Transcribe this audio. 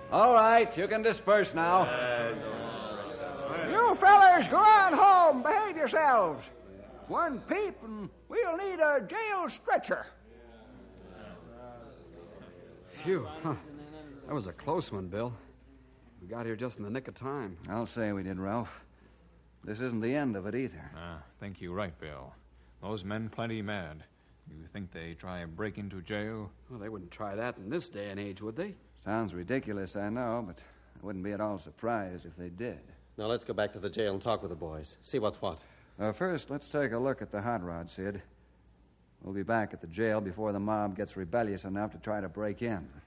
All right, you can disperse now. You fellas, go on home. Behave yourselves. One peep, and we'll need a jail stretcher. Phew. Huh. That was a close one, Bill. We got here just in the nick of time. I'll say we did, Ralph. This isn't the end of it either. I think you're right, Bill. Those men plenty mad. You think they try and break into jail? Well, they wouldn't try that in this day and age, would they? Sounds ridiculous, I know, but I wouldn't be at all surprised if they did. Now, let's go back to the jail and talk with the boys. See what's what. First, let's take a look at the hot rod, Sid. We'll be back at the jail before the mob gets rebellious enough to try to break in.